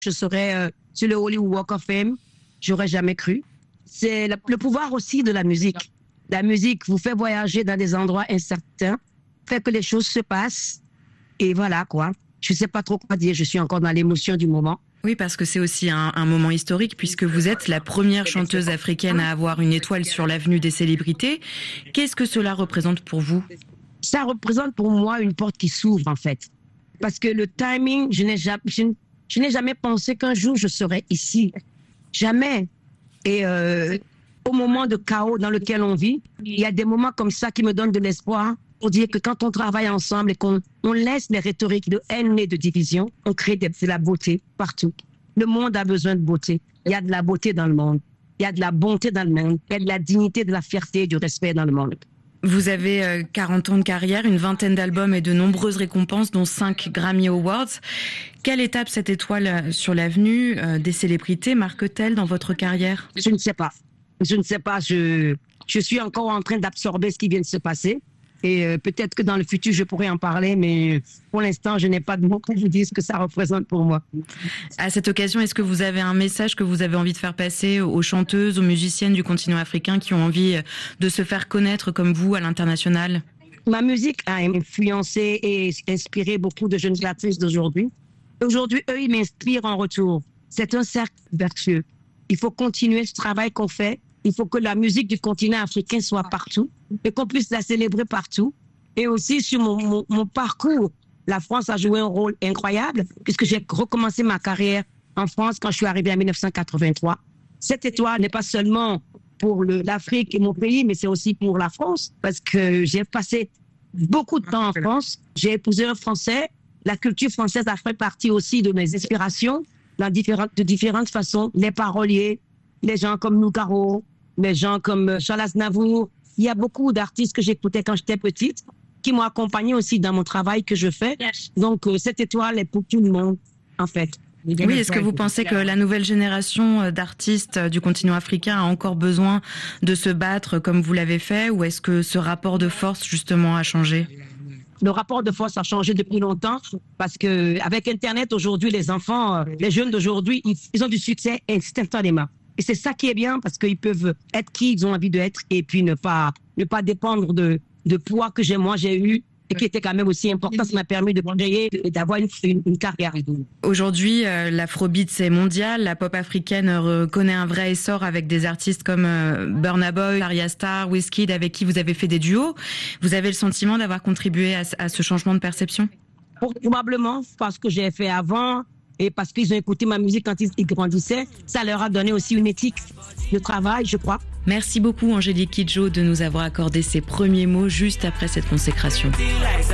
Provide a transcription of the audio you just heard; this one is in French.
je serais sur le Hollywood Walk of Fame. J'aurais jamais cru. C'est le pouvoir aussi de la musique. La musique vous fait voyager dans des endroits incertains, fait que les choses se passent. Et voilà, quoi. Je sais pas trop quoi dire. Je suis encore dans l'émotion du moment. Oui, parce que c'est aussi un moment historique puisque vous êtes la première chanteuse africaine à avoir une étoile sur l'avenue des célébrités. Qu'est-ce que cela représente pour vous? Ça représente pour moi une porte qui s'ouvre, en fait. Parce que le timing, je n'ai jamais pensé qu'un jour je serais ici. Jamais. Et au moment de chaos dans lequel on vit, il y a des moments comme ça qui me donnent de l'espoir pour dire que quand on travaille ensemble et qu'on laisse les rhétoriques de haine et de division, on crée de la beauté partout. Le monde a besoin de beauté. Il y a de la beauté dans le monde. Il y a de la bonté dans le monde. Il y a de la dignité, de la fierté et du respect dans le monde. Vous avez 40 ans de carrière, une vingtaine d'albums et de nombreuses récompenses, dont 5 Grammy Awards. Quelle étape cette étoile sur l'avenue des célébrités marque-t-elle dans votre carrière? Je ne sais pas. Je ne sais pas. Je suis encore en train d'absorber ce qui vient de se passer. Et peut-être que dans le futur, je pourrais en parler, mais pour l'instant, je n'ai pas de mots pour vous dire ce que ça représente pour moi. À cette occasion, est-ce que vous avez un message que vous avez envie de faire passer aux chanteuses, aux musiciennes du continent africain qui ont envie de se faire connaître comme vous à l'international? Ma musique a influencé et inspiré beaucoup de jeunes artistes d'aujourd'hui. Aujourd'hui, eux, ils m'inspirent en retour. C'est un cercle vertueux. Il faut continuer ce travail qu'on fait. Il faut que la musique du continent africain soit partout et qu'on puisse la célébrer partout. Et aussi sur mon parcours, la France a joué un rôle incroyable puisque j'ai recommencé ma carrière en France quand je suis arrivée en 1983. Cette étoile n'est pas seulement pour l'Afrique et mon pays, mais c'est aussi pour la France parce que j'ai passé beaucoup de temps en France. J'ai épousé un Français. La culture française a fait partie aussi de mes inspirations de différentes façons. Les paroliers, les gens comme Nougaro, les gens comme Charles Aznavour. Il y a beaucoup d'artistes que j'écoutais quand j'étais petite qui m'ont accompagné aussi dans mon travail que je fais. Donc, cette étoile est pour tout le monde, en fait. Oui, est-ce que vous pensez que la nouvelle génération d'artistes du continent africain a encore besoin de se battre comme vous l'avez fait, ou est-ce que ce rapport de force, justement, a changé? Le rapport de force a changé depuis longtemps parce que avec Internet aujourd'hui, les enfants, les jeunes d'aujourd'hui, ils ont du succès instantanément. Et c'est ça qui est bien parce qu'ils peuvent être qui ils ont envie d'être et puis ne pas dépendre de poids que moi j'ai eu et qui était quand même aussi important. Ça m'a permis de créer et d'avoir une carrière. Aujourd'hui, l'afrobeat c'est mondial. La pop africaine connaît un vrai essor avec des artistes comme Burna Boy, Arya Starr, Wizkid, avec qui vous avez fait des duos. Vous avez le sentiment d'avoir contribué à ce changement de perception? Probablement parce que j'ai fait avant et parce qu'ils ont écouté ma musique quand ils grandissaient. Ça leur a donné aussi une éthique de travail, je crois. Merci beaucoup Angélique Kidjo de nous avoir accordé ces premiers mots juste après cette consécration.